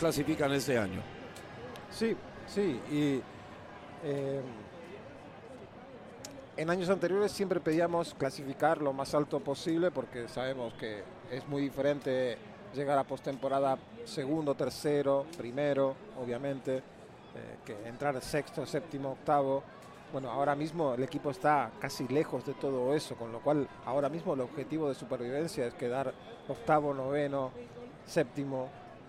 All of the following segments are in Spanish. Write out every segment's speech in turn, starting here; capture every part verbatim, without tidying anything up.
clasifican este año. Sí, sí, y eh, en años anteriores siempre pedíamos clasificar lo más alto posible porque sabemos que es muy diferente llegar a postemporada segundo, tercero, primero, obviamente, eh, que entrar sexto, séptimo, octavo. Bueno, ahora mismo el equipo está casi lejos de todo eso, con lo cual ahora mismo el objetivo de supervivencia es quedar octavo, noveno, séptimo.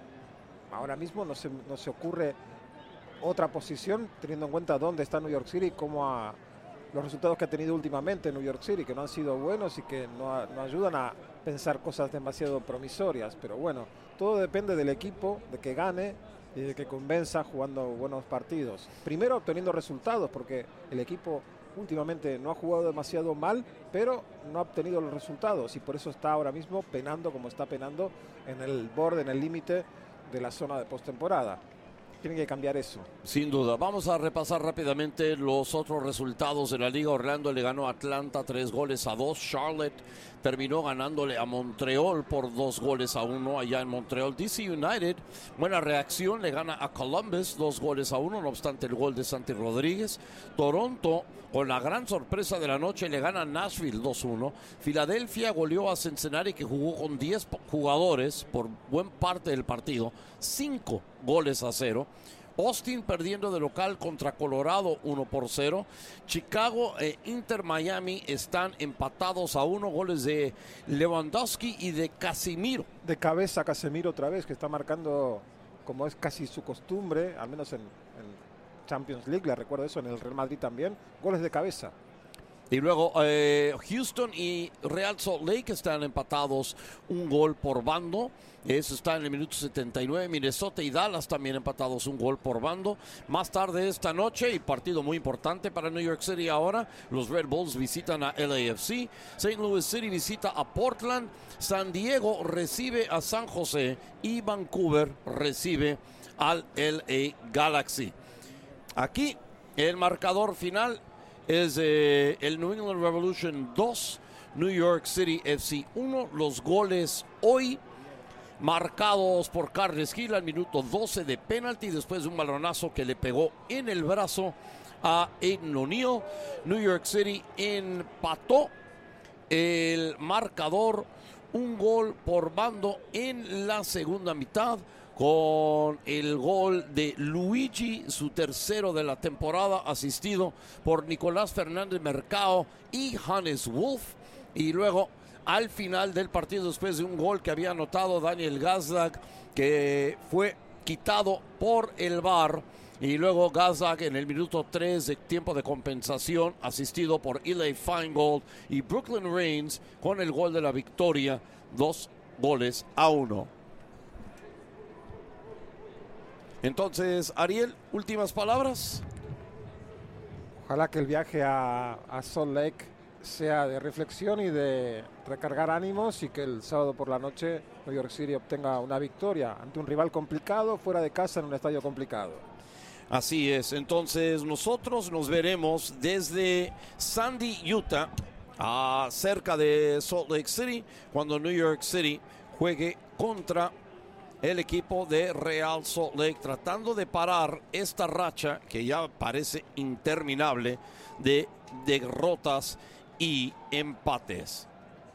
Ahora mismo no se, no se ocurre otra posición teniendo en cuenta dónde está New York City y cómo ha, los resultados que ha tenido últimamente New York City, que no han sido buenos y que no, ha, no ayudan a pensar cosas demasiado promisorias. Pero bueno, todo depende del equipo, de que gane y de que convenza jugando buenos partidos. Primero obteniendo resultados, porque el equipo últimamente no ha jugado demasiado mal, pero no ha obtenido los resultados y por eso está ahora mismo penando como está penando en el borde, en el límite de la zona de postemporada. Tienen que cambiar eso. Sin duda. Vamos a repasar rápidamente los otros resultados de la Liga. Orlando le ganó a Atlanta tres goles a dos. Charlotte terminó ganándole a Montreal por dos goles a uno allá en Montreal. D C United, buena reacción, le gana a Columbus dos goles a uno, no obstante el gol de Santi Rodríguez. Toronto, con la gran sorpresa de la noche, le gana a Nashville dos uno. Filadelfia goleó a Cincinnati, que jugó con diez jugadores por buen parte del partido, cinco goles a cero. Austin perdiendo de local contra Colorado uno por cero. Chicago e Inter Miami están empatados a uno, goles de Lewandowski y de Casemiro. De cabeza Casemiro otra vez, que está marcando como es casi su costumbre, al menos en, en Champions League, le recuerdo eso, en el Real Madrid también, goles de cabeza. Y luego eh, Houston y Real Salt Lake están empatados un gol por bando. Eso está en el minuto setenta y nueve. Minnesota y Dallas también empatados un gol por bando. Más tarde esta noche, y partido muy importante para New York City ahora, los Red Bulls visitan a L A F C. Saint Louis City visita a Portland. San Diego recibe a San José y Vancouver recibe al L A Galaxy. Aquí el marcador final es eh, el New England Revolution dos, New York City F C uno. Los goles hoy marcados por Carles Gil al minuto doce de penalti, después de un balonazo que le pegó en el brazo a Aiden O'Neill. New York City empató el marcador, un gol por bando en la segunda mitad, con el gol de Luigi, su tercero de la temporada, asistido por Nicolás Fernández Mercado y Hannes Wolf. Y luego, al final del partido, después de un gol que había anotado Daniel Gazdag, que fue quitado por el V A R, y luego Gazdag en el minuto tres de tiempo de compensación, asistido por Eli Feingold y Brooklyn Reigns, con el gol de la victoria, dos goles a uno. Entonces, Ariel, últimas palabras. Ojalá que el viaje a, a Salt Lake sea de reflexión y de recargar ánimos, y que el sábado por la noche New York City obtenga una victoria ante un rival complicado, fuera de casa, en un estadio complicado. Así es. Entonces, nosotros nos veremos desde Sandy, Utah, a cerca de Salt Lake City, cuando New York City juegue contra el equipo de Real Salt Lake, tratando de parar esta racha que ya parece interminable de derrotas y empates.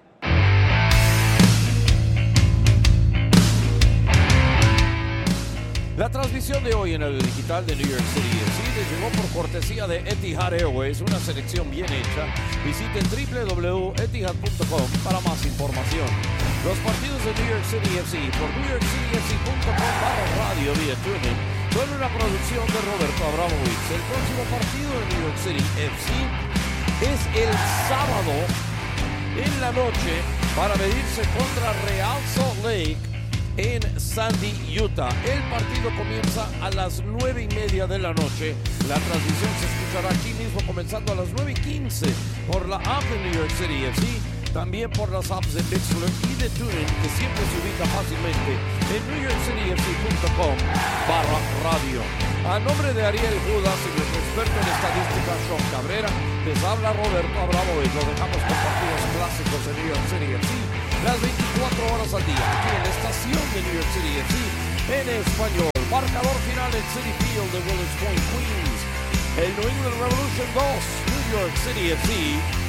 La transmisión de hoy en el digital de New York City F C les llegó por cortesía de Etihad Airways, una selección bien hecha. Visiten doble u doble u doble u punto etihad punto com para más información. Los partidos de New York City F C por new york city f c punto com barra radio vía tuning son una producción de Roberto Abramovich. El próximo partido de New York City F C es el sábado en la noche para medirse contra Real Salt Lake en Sandy, Utah. El partido comienza a las nueve y media de la noche. La transmisión se escuchará aquí mismo comenzando a las nueve y quince por la app de New York City F C, también por las apps de Mixler y de TuneIn, que siempre se ubica fácilmente en new york city f c punto com barra radio. A nombre de Ariel Judas y nuestro experto en estadística Sean Cabrera, les habla Roberto Abramovich. Lo dejamos con partidos clásicos de New York City F C las veinticuatro horas al día, aquí en la estación de New York City F C en español. Marcador final en Citi Field de Willis Point, Queens. El New England Revolution dos, New York City F C